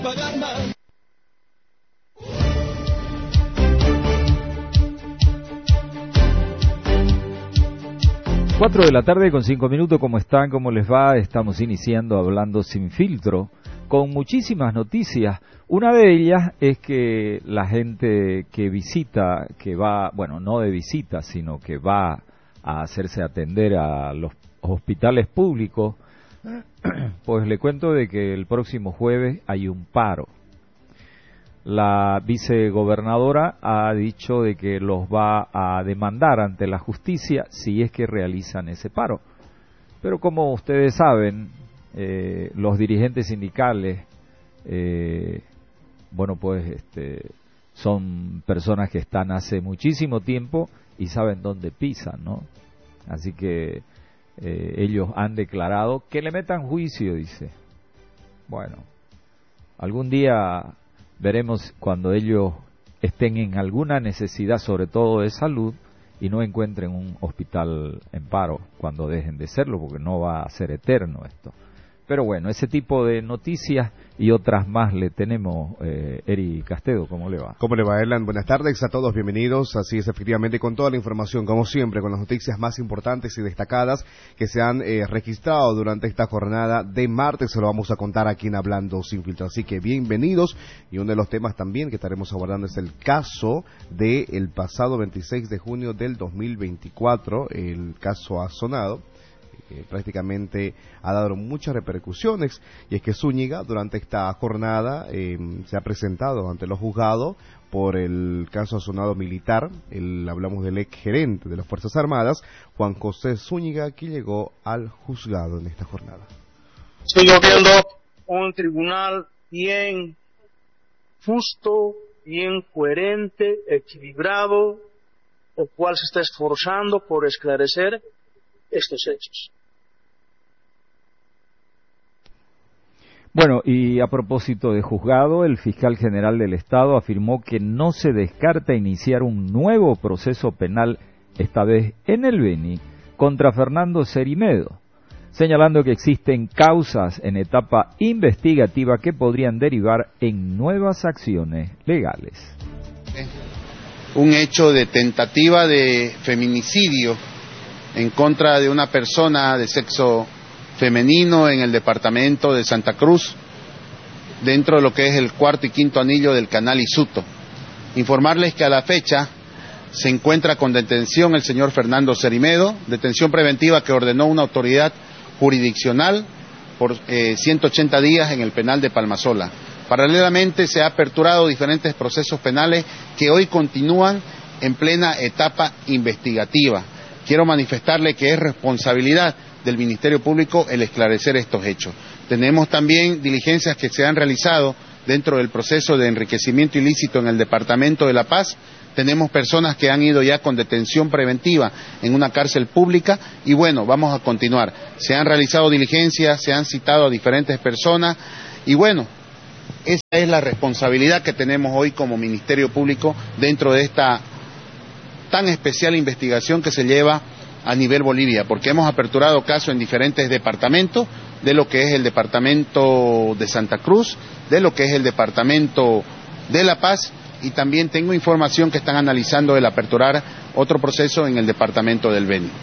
pagar más. Cuatro de la tarde con 5 minutos, ¿cómo están? ¿Cómo les va? Estamos iniciando Hablando Sin Filtro, con muchísimas noticias. Una de ellas es que la gente que visita, que va, bueno, no de visita, sino que va a hacerse atender a los hospitales públicos, pues le cuento de que el próximo jueves hay un paro. La vicegobernadora ha dicho de que los va a demandar ante la justicia si es que realizan ese paro. Pero como ustedes saben, los dirigentes sindicales, bueno, pues son personas que están hace muchísimo tiempo y saben dónde pisan, ¿no? Así que ellos han declarado que le metan juicio, dice. Bueno, algún día veremos cuando ellos estén en alguna necesidad, sobre todo de salud, y no encuentren un hospital en paro cuando dejen de serlo, porque no va a ser eterno esto. Pero bueno, ese tipo de noticias y otras más le tenemos. Eri Castedo, ¿cómo le va? ¿Cómo le va, Erlan? Buenas tardes a todos, bienvenidos. Así es, efectivamente, con toda la información, como siempre, con las noticias más importantes y destacadas que se han registrado durante esta jornada de martes, se lo vamos a contar aquí en Hablando Sin Filtro. Así que bienvenidos, y uno de los temas también que estaremos abordando es el caso del pasado 26 de junio del 2024, el caso ha sonado. Prácticamente ha dado muchas repercusiones, y es que Zúñiga durante esta jornada se ha presentado ante los juzgados por el caso asonado militar. Hablamos del ex gerente de las Fuerzas Armadas, Juan José Zúñiga, que llegó al juzgado en esta jornada. Sigo viendo un tribunal bien justo, bien coherente, equilibrado, el cual se está esforzando por esclarecer estos hechos. Bueno, y a propósito de juzgado, el fiscal general del Estado afirmó que no se descarta iniciar un nuevo proceso penal, esta vez en el Beni, contra Fernando Cerimedo, señalando que existen causas en etapa investigativa que podrían derivar en nuevas acciones legales. Un hecho de tentativa de feminicidio en contra de una persona de sexo femenino en el departamento de Santa Cruz, dentro de lo que es el cuarto y quinto anillo del canal Isuto. Informarles que a la fecha se encuentra con detención el señor Fernando Cerimedo, detención preventiva que ordenó una autoridad jurisdiccional por 180 días en el penal de Palmasola. Paralelamente se han aperturado diferentes procesos penales que hoy continúan en plena etapa investigativa. Quiero manifestarle que es responsabilidad del Ministerio Público el esclarecer estos hechos. Tenemos también diligencias que se han realizado dentro del proceso de enriquecimiento ilícito en el Departamento de La Paz. Tenemos personas que han ido ya con detención preventiva en una cárcel pública y bueno, vamos a continuar. Se han realizado diligencias, se han citado a diferentes personas y bueno, esa es la responsabilidad que tenemos hoy como Ministerio Público dentro de esta tan especial investigación que se lleva a nivel Bolivia, porque hemos aperturado casos en diferentes departamentos, de lo que es el departamento de Santa Cruz, de lo que es el departamento de La Paz, y también tengo información que están analizando el aperturar otro proceso en el departamento del Beni.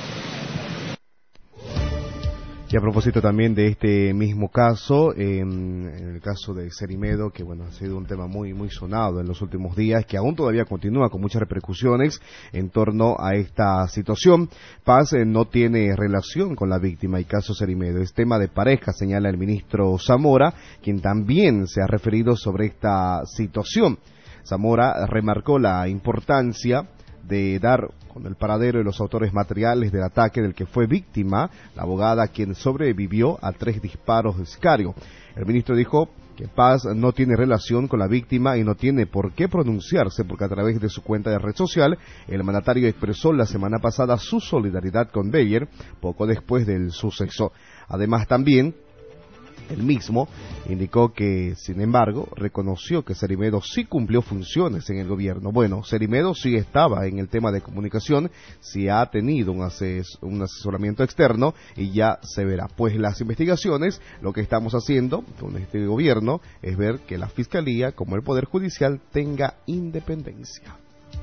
Y a propósito también de este mismo caso, en el caso de Cerimedo, que bueno, ha sido un tema muy sonado en los últimos días, que aún todavía continúa con muchas repercusiones en torno a esta situación. Paz no tiene relación con la víctima y caso Cerimedo, es tema de pareja, señala el ministro Zamora, quien también se ha referido sobre esta situación. Zamora remarcó la importancia de dar con el paradero de los autores materiales del ataque del que fue víctima la abogada, quien sobrevivió a 3 disparos de sicario. El ministro dijo que Paz no tiene relación con la víctima y no tiene por qué pronunciarse, porque a través de su cuenta de red social el mandatario expresó la semana pasada su solidaridad con Beyer poco después del suceso. Además también El mismo indicó que, sin embargo, reconoció que Cerimedo sí cumplió funciones en el gobierno. Bueno, Cerimedo sí estaba en el tema de comunicación, sí ha tenido un asesoramiento externo y ya se verá. Pues las investigaciones, lo que estamos haciendo con este gobierno es ver que la Fiscalía, como el Poder Judicial, tenga independencia.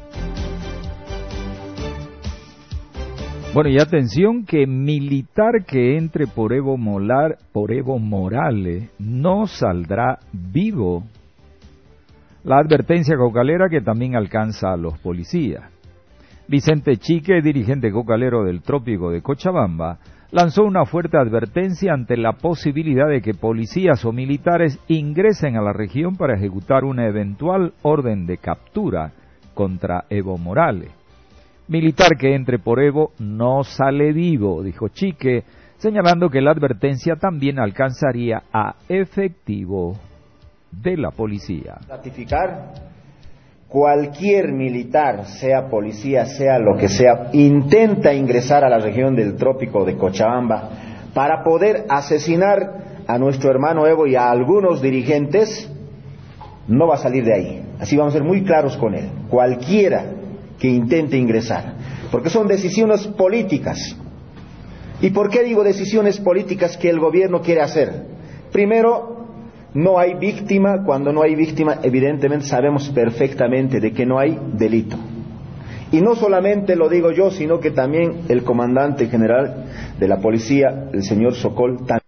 Bueno, y atención que militar que entre por Evo Morales no saldrá vivo. La advertencia cocalera que también alcanza a los policías. Vicente Chique, dirigente cocalero del Trópico de Cochabamba, lanzó una fuerte advertencia ante la posibilidad de que policías o militares ingresen a la región para ejecutar una eventual orden de captura contra Evo Morales. Militar que entre por Evo no sale vivo, dijo Chique, señalando que la advertencia también alcanzaría a efectivo de la policía. Ratificar, cualquier militar, sea policía, sea lo que sea, intenta ingresar a la región del Trópico de Cochabamba para poder asesinar a nuestro hermano Evo y a algunos dirigentes, no va a salir de ahí. Así vamos a ser muy claros con él. Cualquiera que intente ingresar, porque son decisiones políticas. ¿Y por qué digo decisiones políticas que el gobierno quiere hacer? Primero, no hay víctima. Cuando no hay víctima, evidentemente sabemos perfectamente de que no hay delito. Y no solamente lo digo yo, sino que también el comandante general de la policía, el señor Sokol, también.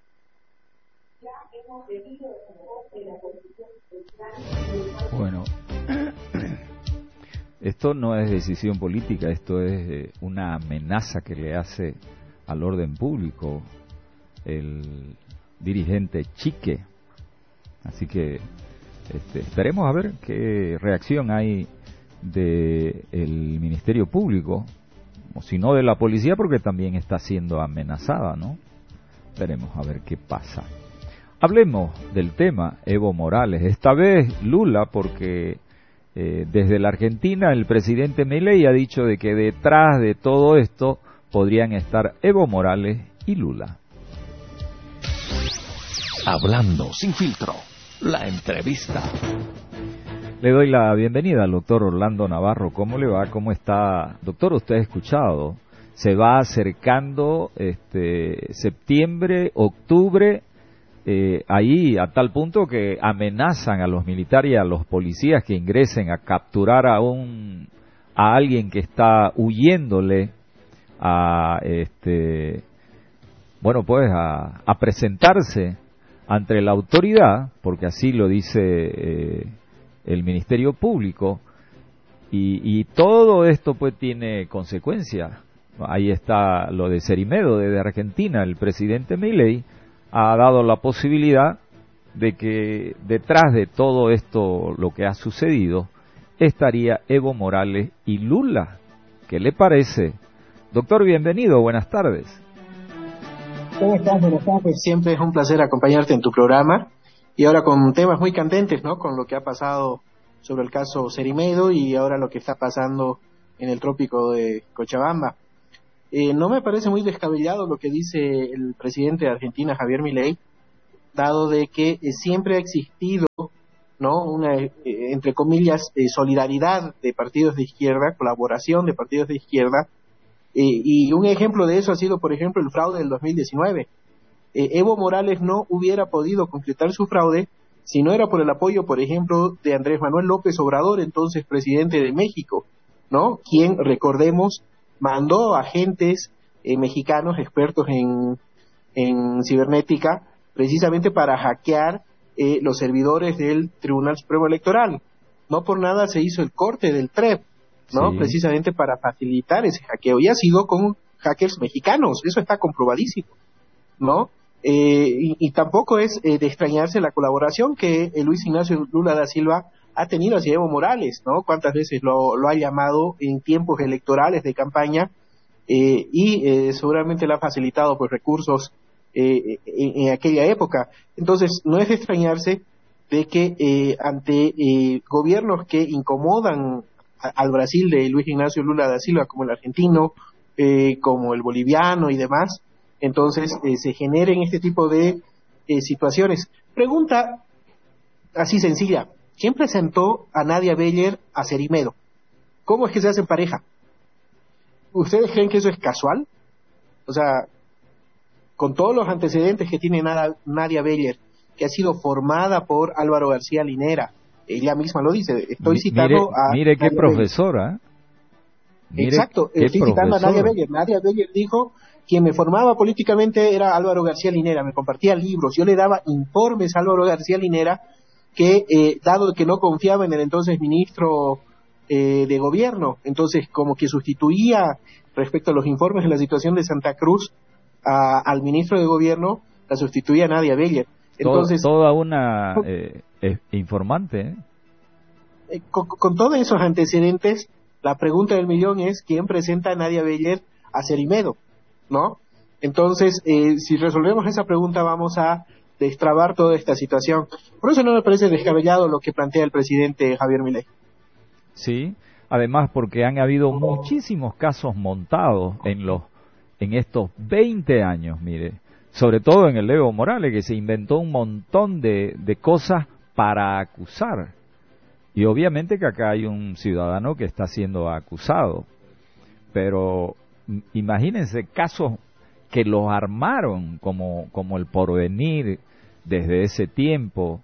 Bueno, esto no es decisión política, esto es una amenaza que le hace al orden público el dirigente Chique. Así que esperemos a ver qué reacción hay del Ministerio Público, o si no de la policía, porque también está siendo amenazada, ¿no? Esperemos a ver qué pasa. Hablemos del tema Evo Morales, esta vez Lula, porque desde la Argentina el presidente Milei ha dicho de que detrás de todo esto podrían estar Evo Morales y Lula. Hablando sin filtro, la entrevista. Le doy la bienvenida al doctor Orlando Navarro. ¿Cómo le va? ¿Cómo está? Doctor, usted ha escuchado, se va acercando septiembre, octubre, ahí a tal punto que amenazan a los militares y a los policías que ingresen a capturar a alguien que está huyéndole a presentarse ante la autoridad, porque así lo dice el Ministerio Público, y todo esto pues tiene consecuencias. Ahí está lo de Cerimedo desde Argentina. El presidente Milei ha dado la posibilidad de que detrás de todo esto, lo que ha sucedido, estaría Evo Morales y Lula. ¿Qué le parece? Doctor, bienvenido, buenas tardes. ¿Cómo estás? Buenas tardes. Siempre es un placer acompañarte en tu programa, y ahora con temas muy candentes, ¿no? Con lo que ha pasado sobre el caso Cerimedo y ahora lo que está pasando en el Trópico de Cochabamba. No me parece muy descabellado lo que dice el presidente de Argentina, Javier Milei, dado de que siempre ha existido, ¿no?, una, entre comillas, solidaridad de partidos de izquierda, colaboración de partidos de izquierda, y un ejemplo de eso ha sido, por ejemplo, el fraude del 2019. Evo Morales no hubiera podido concretar su fraude si no era por el apoyo, por ejemplo, de Andrés Manuel López Obrador, entonces presidente de México, ¿no?, quien, recordemos, mandó agentes mexicanos expertos en cibernética precisamente para hackear los servidores del Tribunal Supremo Electoral. No por nada se hizo el corte del TREP, ¿no? Sí. Precisamente para facilitar ese hackeo. Y ha sido con hackers mexicanos, eso está comprobadísimo, ¿no? Y tampoco es de extrañarse la colaboración que Luis Ignacio Lula da Silva ha tenido hacia Evo Morales, ¿no? Cuántas veces lo ha llamado en tiempos electorales de campaña, y seguramente le ha facilitado pues recursos en aquella época. Entonces no es de extrañarse de que ante gobiernos que incomodan al Brasil de Luis Ignacio Lula da Silva, como el argentino, como el boliviano y demás, entonces se generen este tipo de situaciones. Pregunta así sencilla, ¿quién presentó a Nadia Beller a Cerimedo? ¿Cómo es que se hacen pareja? ¿Ustedes creen que eso es casual? O sea, con todos los antecedentes que tiene Nadia Beller, que ha sido formada por Álvaro García Linera, ella misma lo dice, estoy citando mire qué profesora. Exacto, estoy citando a Nadia Beller. Nadia Beller dijo, quien me formaba políticamente era Álvaro García Linera, me compartía libros, yo le daba informes a Álvaro García Linera que, dado que no confiaba en el entonces ministro de gobierno, entonces como que sustituía respecto a los informes de la situación de Santa Cruz al ministro de gobierno, la sustituía Nadia Beller. Entonces, toda una informante. Con todos esos antecedentes, la pregunta del millón es ¿quién presenta a Nadia Beller a Cerimedo? ¿No? Entonces, si resolvemos esa pregunta, vamos a destrabar toda esta situación. Por eso no me parece descabellado lo que plantea el presidente Javier Milei. Sí, además porque han habido muchísimos casos montados en estos 20 años, mire, sobre todo en el Evo Morales, que se inventó un montón de cosas para acusar. Y obviamente que acá hay un ciudadano que está siendo acusado, pero imagínense casos que los armaron como el Porvenir desde ese tiempo,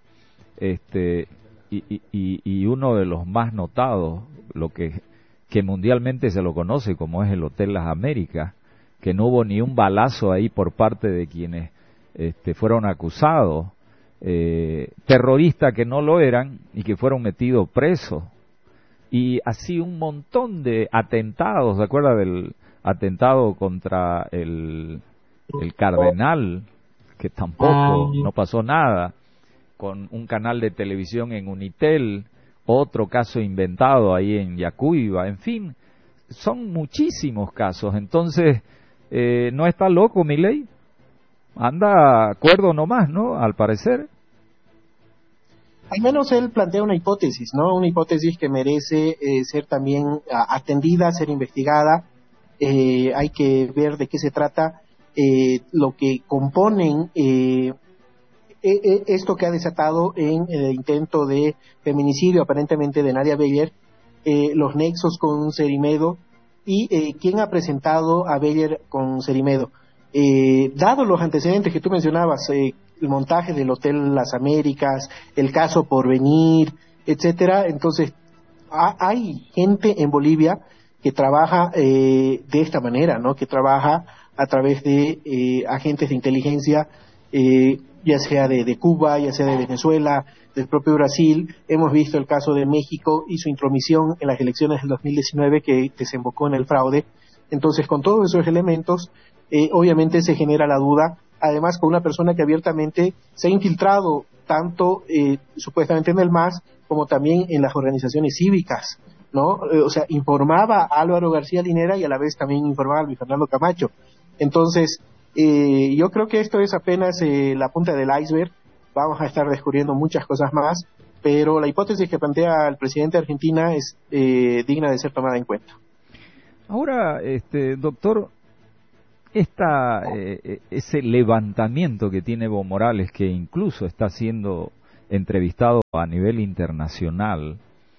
y uno de los más notados, lo que mundialmente se lo conoce como es el Hotel Las Américas, que no hubo ni un balazo ahí por parte de quienes fueron acusados, terroristas que no lo eran y que fueron metidos presos, y así un montón de atentados. ¿Se acuerda del atentado contra el cardenal, que tampoco no pasó nada, con un canal de televisión en Unitel, otro caso inventado ahí en Yacuiba? En fin, son muchísimos casos. Entonces, no está loco Milei, anda cuerdo nomás, ¿no? Al parecer. Al menos él plantea una hipótesis, ¿no? Una hipótesis que merece ser también atendida, ser investigada. Hay que ver de qué se trata, lo que componen esto que ha desatado en el intento de feminicidio aparentemente de Nadia Beller, los nexos con Cerimedo y quién ha presentado a Beller con Cerimedo. Dado los antecedentes que tú mencionabas, el montaje del Hotel Las Américas, el caso Porvenir, etcétera, entonces hay gente en Bolivia que trabaja de esta manera, ¿no? Que trabaja a través de agentes de inteligencia, ya sea de Cuba, ya sea de Venezuela, del propio Brasil. Hemos visto el caso de México y su intromisión en las elecciones del 2019 que desembocó en el fraude. Entonces, con todos esos elementos, obviamente se genera la duda, además con una persona que abiertamente se ha infiltrado tanto supuestamente en el MAS como también en las organizaciones cívicas, ¿no? O sea, informaba a Álvaro García Linera y a la vez también informaba a Luis Fernando Camacho. Entonces, yo creo que esto es apenas la punta del iceberg. Vamos a estar descubriendo muchas cosas más, pero la hipótesis que plantea el presidente de Argentina es digna de ser tomada en cuenta. Ahora, doctor, ese levantamiento que tiene Evo Morales, que incluso está siendo entrevistado a nivel internacional,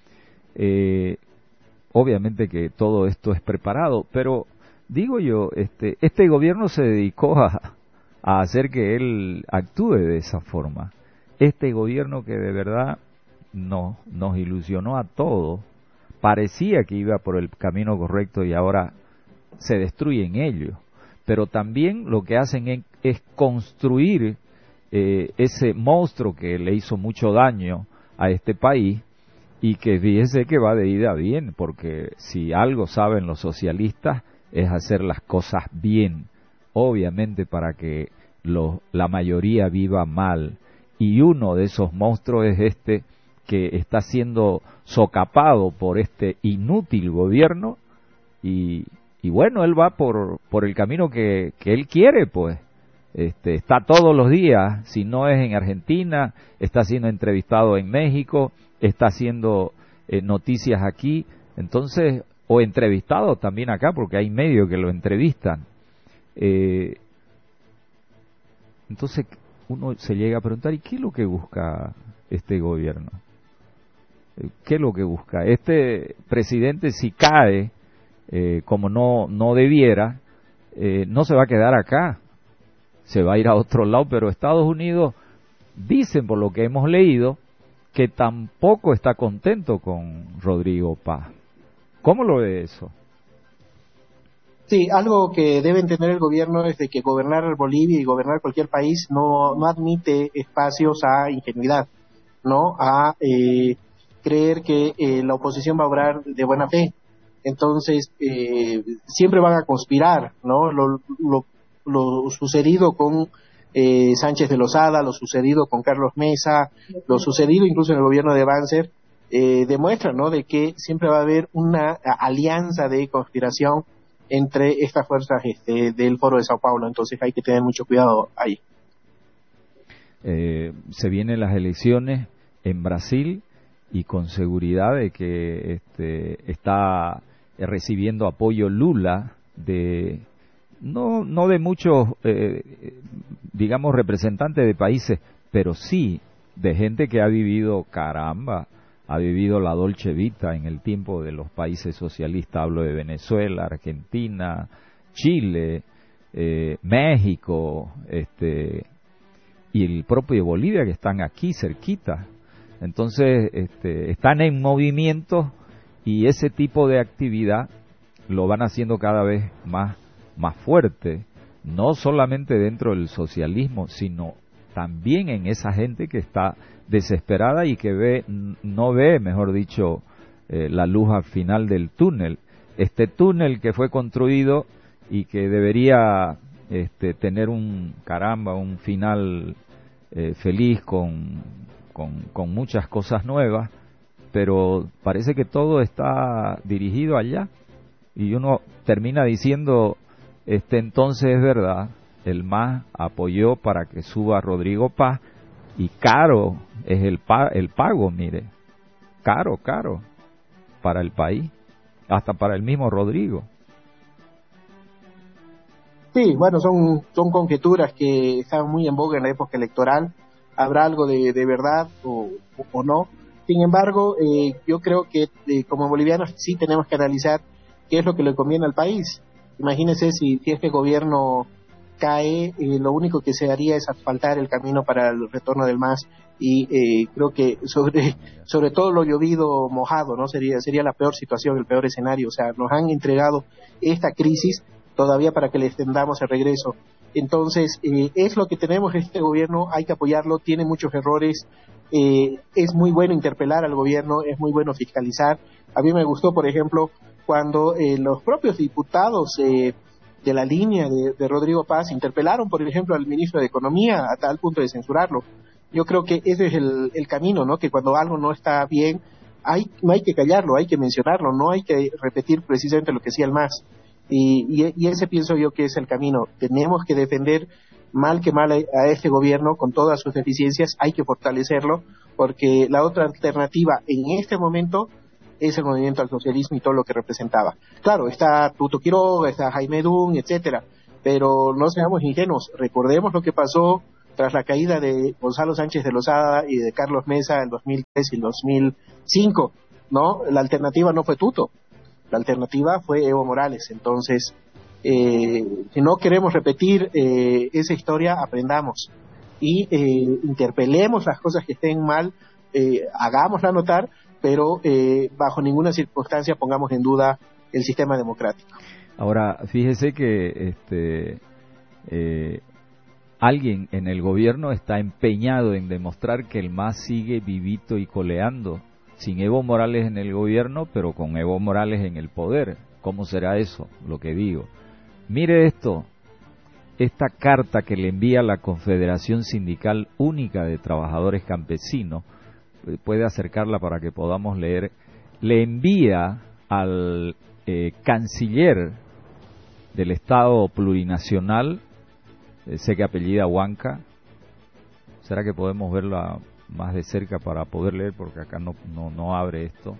obviamente que todo esto es preparado, pero digo yo, este gobierno se dedicó a hacer que él actúe de esa forma. Este gobierno que de verdad nos ilusionó a todos, parecía que iba por el camino correcto y ahora se destruyen ellos. Pero también lo que hacen es construir ese monstruo que le hizo mucho daño a este país, y que fíjese que va de ida bien, porque si algo saben los socialistas es hacer las cosas bien, obviamente para que la mayoría viva mal. Y uno de esos monstruos es que está siendo socapado por este inútil gobierno, y bueno, él va por el camino que él quiere, pues. Está todos los días, si no es en Argentina, está siendo entrevistado en México, está haciendo noticias aquí, entonces, o entrevistado también acá, porque hay medios que lo entrevistan. Entonces, uno se llega a preguntar, ¿y qué es lo que busca este gobierno? ¿Qué es lo que busca? Este presidente, si cae como no debiera, no se va a quedar acá, se va a ir a otro lado, pero Estados Unidos, dicen por lo que hemos leído, que tampoco está contento con Rodrigo Paz. ¿Cómo lo ve eso? Sí, algo que debe entender el gobierno es de que gobernar Bolivia y gobernar cualquier país no admite espacios a ingenuidad, ¿no? A creer que la oposición va a obrar de buena fe. Entonces, siempre van a conspirar, ¿no? Lo sucedido con Sánchez de Lozada, lo sucedido con Carlos Mesa, lo sucedido incluso en el gobierno de Banzer, demuestra, ¿no?, de que siempre va a haber una alianza de conspiración entre estas fuerzas del Foro de Sao Paulo. Entonces hay que tener mucho cuidado ahí. Se vienen las elecciones en Brasil y con seguridad de que está recibiendo apoyo Lula de no de muchos digamos representantes de países, pero sí de gente que ha vivido ha vivido la Dolce Vita en el tiempo de los países socialistas. Hablo de Venezuela, Argentina, Chile, México, y el propio Bolivia, que están aquí cerquita. Entonces, están en movimiento, y ese tipo de actividad lo van haciendo cada vez más fuerte, no solamente dentro del socialismo, sino también en esa gente que está desesperada y que no ve, mejor dicho, la luz al final del túnel. Este túnel que fue construido y que debería tener un final feliz con muchas cosas nuevas, pero parece que todo está dirigido allá, y uno termina diciendo, entonces es verdad, el MAS apoyó para que suba Rodrigo Paz, y caro es el pago, mire, caro para el país, hasta para el mismo Rodrigo. Sí, bueno, son conjeturas que estaban muy en boga en la época electoral. Habrá algo de verdad o no. Sin embargo, yo creo que como bolivianos sí tenemos que analizar qué es lo que le conviene al país. Imagínense si este gobierno cae, lo único que se haría es asfaltar el camino para el retorno del MAS, y creo que sobre todo lo llovido mojado, ¿no? Sería la peor situación, el peor escenario. O sea, nos han entregado esta crisis todavía para que le extendamos el regreso. Entonces, es lo que tenemos este gobierno, hay que apoyarlo, tiene muchos errores, es muy bueno interpelar al gobierno, es muy bueno fiscalizar. A mí me gustó, por ejemplo, cuando los propios diputados de la línea de Rodrigo Paz interpelaron, por ejemplo, al ministro de Economía a tal punto de censurarlo. Yo creo que ese es el camino, ¿no? Que cuando algo no está bien, no hay que callarlo, hay que mencionarlo, no hay que repetir precisamente lo que decía el MAS. Y ese pienso yo que es el camino. Tenemos que defender mal que mal a este gobierno con todas sus deficiencias, hay que fortalecerlo, porque la otra alternativa en este momento es el movimiento al socialismo y todo lo que representaba. Claro, está Tuto Quiroga, está Jaime Dun, etcétera, pero no seamos ingenuos, recordemos lo que pasó tras la caída de Gonzalo Sánchez de Lozada y de Carlos Mesa en 2003 y 2005, ¿no? La alternativa no fue Tuto, la alternativa fue Evo Morales. Entonces, si no queremos repetir esa historia, aprendamos y interpelemos las cosas que estén mal, hagámosla notar, pero bajo ninguna circunstancia pongamos en duda el sistema democrático. Ahora, fíjese que alguien en el gobierno está empeñado en demostrar que el MAS sigue vivito y coleando, sin Evo Morales en el gobierno, pero con Evo Morales en el poder. ¿Cómo será eso? Lo que digo. Mire esta carta que le envía la Confederación Sindical Única de Trabajadores Campesinos, puede acercarla para que podamos leer, le envía al canciller del Estado Plurinacional, sé que apellida Huanca. ¿Será que podemos verla más de cerca para poder leer? Porque acá no abre esto.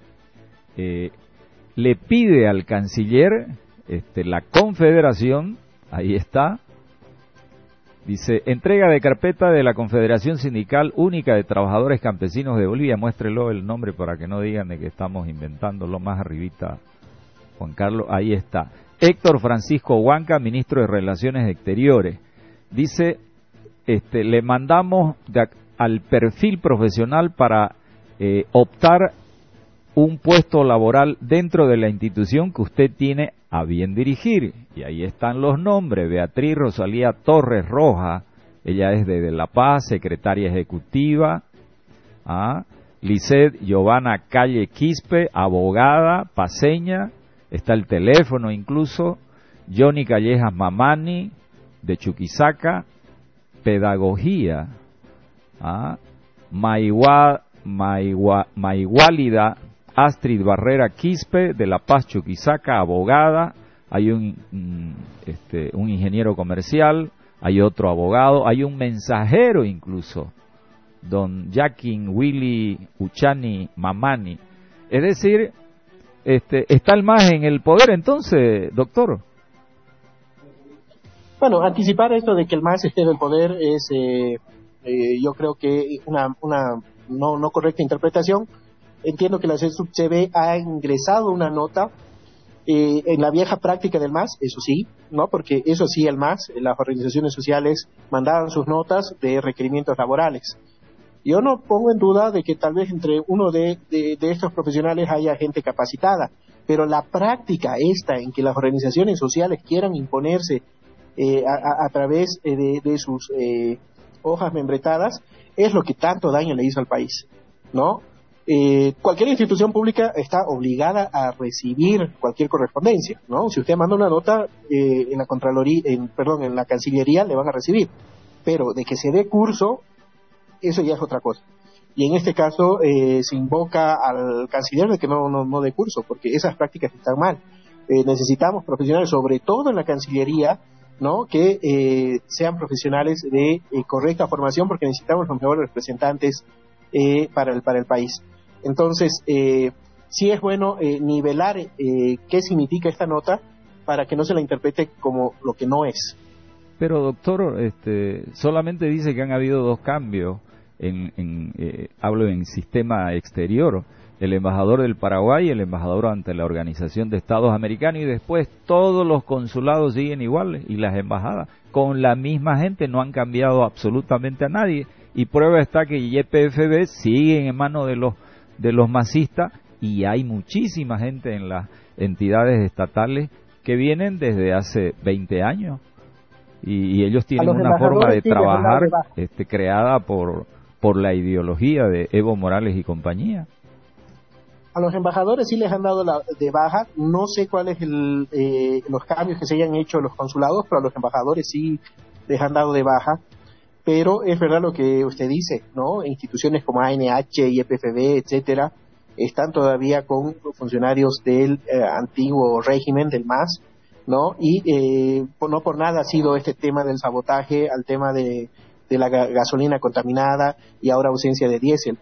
Le pide al canciller la Confederación, ahí está, Dice, entrega de carpeta de la Confederación Sindical Única de Trabajadores Campesinos de Bolivia. Muéstrelo el nombre para que no digan de que estamos inventándolo. Más arribita, Juan Carlos, ahí está. Héctor Francisco Huanca, ministro de Relaciones Exteriores. Dice, le mandamos al perfil profesional para optar un puesto laboral dentro de la institución que usted tiene a bien dirigir. Y ahí están los nombres: Beatriz Rosalía Torres Roja, ella es de La Paz, secretaria ejecutiva. Lisset Giovanna Calle Quispe, abogada, paseña, está el teléfono incluso. Johnny Callejas Mamani, de Chuquisaca, pedagogía. Maiguálida Astrid Barrera Quispe, de La Paz, Chuquisaca, abogada. Hay un ingeniero comercial, hay otro abogado, hay un mensajero incluso, don Jackin Willy Uchani Mamani. Es decir, está el MAS en el poder entonces, doctor. Bueno, anticipar esto de que el MAS esté en el poder es, yo creo que una no correcta interpretación. Entiendo que la CSUB ha ingresado una nota en la vieja práctica del MAS, eso sí, ¿no? Porque eso sí, el MAS, las organizaciones sociales mandaban sus notas de requerimientos laborales. Yo no pongo en duda de que tal vez entre uno de estos profesionales haya gente capacitada, pero la práctica esta en que las organizaciones sociales quieran imponerse a través de sus hojas membretadas es lo que tanto daño le hizo al país, ¿no? Cualquier institución pública está obligada a recibir cualquier correspondencia, ¿no? Si usted manda una nota en la Contraloría, en la Cancillería, le van a recibir, pero de que se dé curso, eso ya es otra cosa. Y en este caso se invoca al canciller de que no dé curso, porque esas prácticas están mal. Necesitamos profesionales, sobre todo en la Cancillería, ¿no? Que sean profesionales de correcta formación, porque necesitamos los mejores representantes para el país. Entonces, sí es bueno nivelar qué significa esta nota para que no se la interprete como lo que no es. Pero doctor, solamente dice que han habido 2 cambios hablo en sistema exterior, el embajador del Paraguay y el embajador ante la Organización de Estados Americanos, y después todos los consulados siguen iguales y las embajadas con la misma gente, no han cambiado absolutamente a nadie, y prueba está que YPFB sigue en manos de los masistas, y hay muchísima gente en las entidades estatales que vienen desde hace 20 años y ellos tienen una forma de trabajar creada por la ideología de Evo Morales y compañía. A los embajadores sí les han dado de baja, no sé cuáles los cambios que se hayan hecho en los consulados, pero a los embajadores sí les han dado de baja. Pero es verdad lo que usted dice, ¿no? Instituciones como ANH, YPFB, etcétera, están todavía con funcionarios del antiguo régimen del MAS, ¿no? Y no por nada ha sido este tema del sabotaje al tema de la gasolina contaminada y ahora ausencia de diésel.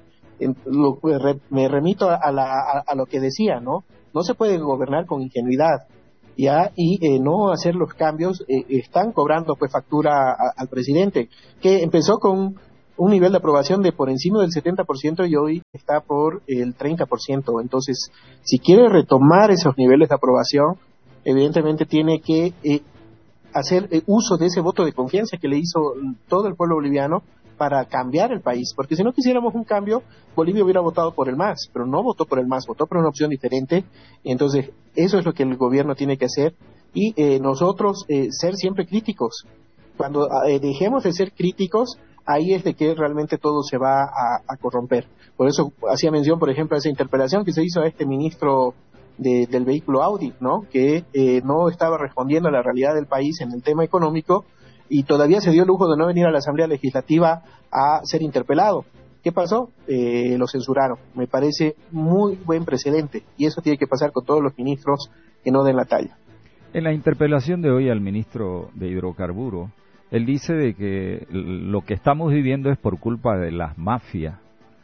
Me remito a lo que decía, ¿no? No se puede gobernar con ingenuidad, ¿ya? Y no hacer los cambios. Están cobrando pues factura al presidente, que empezó con un nivel de aprobación de por encima del 70% y hoy está por el 30%. Entonces, si quiere retomar esos niveles de aprobación, evidentemente tiene que hacer uso de ese voto de confianza que le hizo todo el pueblo boliviano para cambiar el país, porque si no quisiéramos un cambio, Bolivia hubiera votado por el MAS, pero no votó por el MAS, votó por una opción diferente. Entonces eso es lo que el gobierno tiene que hacer, y nosotros ser siempre críticos. Cuando dejemos de ser críticos, ahí es de que realmente todo se va a corromper. Por eso hacía mención, por ejemplo, a esa interpelación que se hizo a este ministro del vehículo Audi, ¿no? Que no estaba respondiendo a la realidad del país en el tema económico, y todavía se dio el lujo de no venir a la Asamblea Legislativa a ser interpelado. ¿Qué pasó? Lo censuraron. Me parece muy buen precedente, y eso tiene que pasar con todos los ministros que no den la talla. En la interpelación de hoy al ministro de Hidrocarburos, él dice de que lo que estamos viviendo es por culpa de las mafias,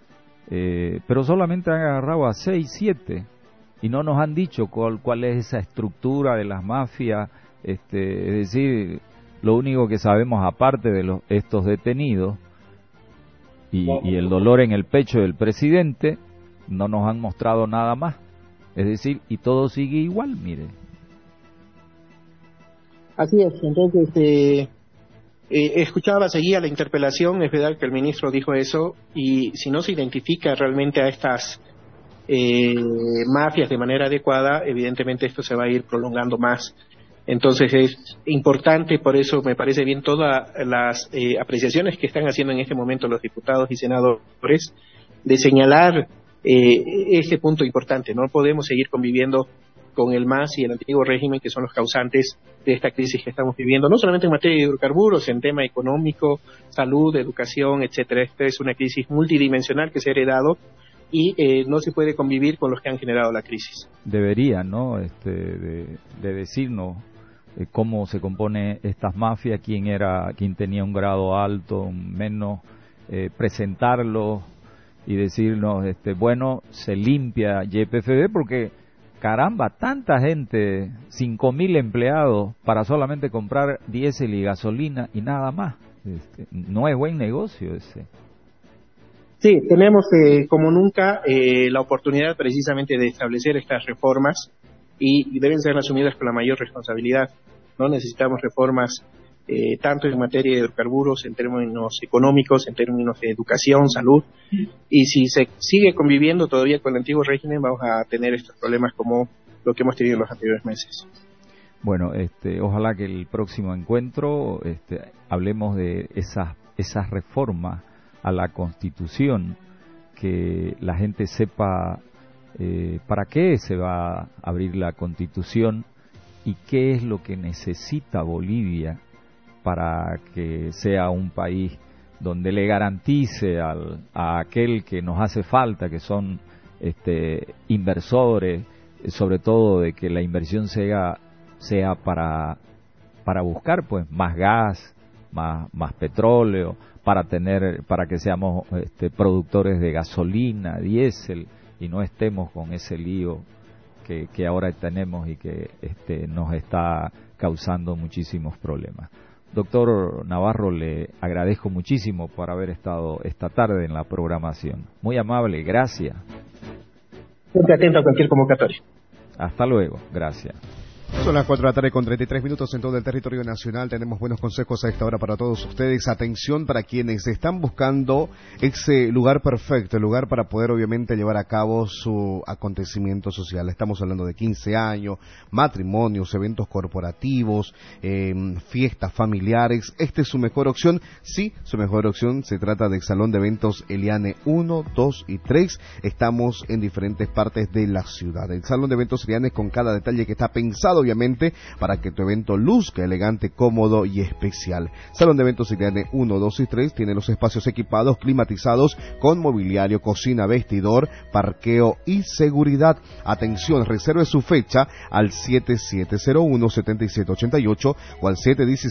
pero solamente han agarrado a 6, 7, y no nos han dicho cuál es esa estructura de las mafias, es decir, Lo único que sabemos, aparte de estos detenidos y el dolor en el pecho del presidente, no nos han mostrado nada más. Es decir, y todo sigue igual, mire. Así es, entonces escuchaba, seguía la interpelación, es verdad que el ministro dijo eso, y si no se identifica realmente a estas mafias de manera adecuada, evidentemente esto se va a ir prolongando más. Entonces es importante, por eso me parece bien todas las apreciaciones que están haciendo en este momento los diputados y senadores, de señalar este punto importante. No podemos seguir conviviendo con el MAS y el antiguo régimen, que son los causantes de esta crisis que estamos viviendo, no solamente en materia de hidrocarburos, en tema económico, salud, educación, etcétera. Esta es una crisis multidimensional que se ha heredado y no se puede convivir con los que han generado la crisis. Debería, ¿no?, de decirnos cómo se compone estas mafias, quién tenía un grado alto, un menos, presentarlo y decirnos, bueno, se limpia YPFB porque caramba, tanta gente, 5.000 empleados para solamente comprar diésel y gasolina y nada más. No es buen negocio ese. Sí, tenemos como nunca la oportunidad precisamente de establecer estas reformas y deben ser asumidas con la mayor responsabilidad. No necesitamos reformas tanto en materia de hidrocarburos, en términos económicos, en términos de educación, salud, y si se sigue conviviendo todavía con el antiguo régimen, vamos a tener estos problemas como lo que hemos tenido en los anteriores meses. Bueno, ojalá que el próximo encuentro hablemos de esas reformas a la Constitución, que la gente sepa para qué se va a abrir la Constitución y qué es lo que necesita Bolivia para que sea un país donde le garantice a aquel que nos hace falta, que son inversores, sobre todo de que la inversión sea para buscar pues más gas, más petróleo, para que seamos productores de gasolina, diésel, y no estemos con ese lío que ahora tenemos y que nos está causando muchísimos problemas. Doctor Navarro, le agradezco muchísimo por haber estado esta tarde en la programación. Muy amable, gracias. Siempre atento a cualquier convocatoria. Hasta luego, gracias. Son las 4 de la tarde con 33 minutos en todo el territorio nacional. Tenemos buenos consejos a esta hora para todos ustedes. Atención para quienes están buscando ese lugar perfecto, el lugar para poder obviamente llevar a cabo su acontecimiento social. Estamos hablando de 15 años, matrimonios, eventos corporativos, fiestas familiares. Esta es su mejor opción. Sí, su mejor opción. Se trata del Salón de Eventos Eliane 1, 2 y 3. Estamos en diferentes partes de la ciudad. El Salón de Eventos Eliane, con cada detalle que está pensado obviamente para que tu evento luzca elegante, cómodo y especial. Salón de Eventos Eliane 1, 2 y 3 tiene los espacios equipados, climatizados, con mobiliario, cocina, vestidor, parqueo y seguridad. Atención, reserve su fecha al 7701-7788 o al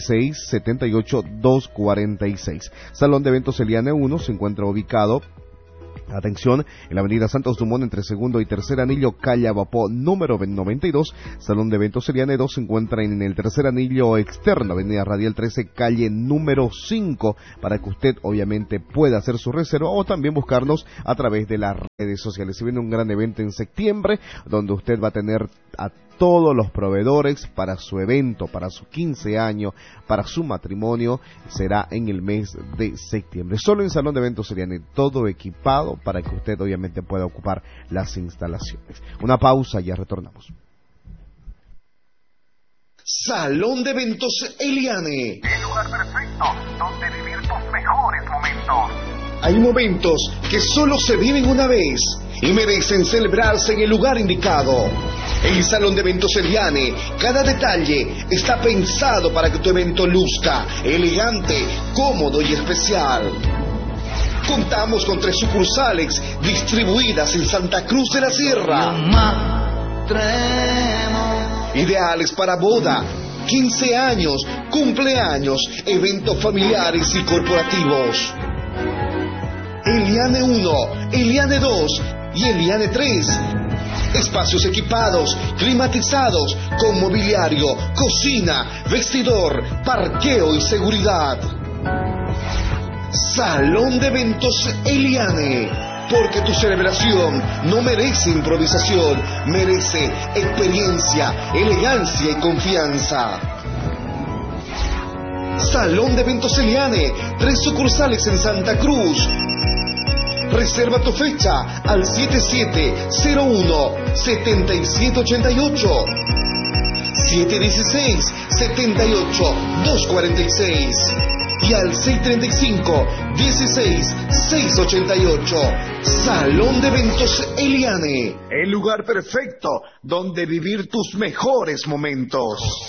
716-78246. Salón de Eventos Eliane 1 se encuentra ubicado, atención, en la avenida Santos Dumont entre segundo y tercer anillo, calle Abapó número 92. Salón de Eventos Eliane 2 se encuentra en el tercer anillo externo, avenida Radial 13, calle número 5, para que usted obviamente pueda hacer su reserva o también buscarnos a través de las redes sociales. Se viene un gran evento en septiembre donde usted va a tener a todos los proveedores para su evento, para su 15 años, para su matrimonio. Será en el mes de septiembre. Solo en Salón de Eventos Eliane, todo equipado para que usted obviamente pueda ocupar las instalaciones. Una pausa, ya retornamos. Salón de Eventos Eliane. El lugar perfecto donde vivir tus mejores momentos. Hay momentos que solo se viven una vez y merecen celebrarse en el lugar indicado. El Salón de Eventos Eliane, cada detalle está pensado para que tu evento luzca elegante, cómodo y especial. Contamos con 3 sucursales distribuidas en Santa Cruz de la Sierra, ideales para boda, 15 años, cumpleaños, eventos familiares y corporativos. Eliane 1, Eliane 2 y Eliane 3. Espacios equipados, climatizados, con mobiliario, cocina, vestidor, parqueo y seguridad. Salón de Eventos Eliane, porque tu celebración no merece improvisación, merece experiencia, elegancia y confianza. Salón de Eventos Eliane, 3 sucursales en Santa Cruz. Reserva tu fecha al 7701-7788, 716-78-246 y al 635-16-688. Salón de Eventos Eliane, el lugar perfecto donde vivir tus mejores momentos.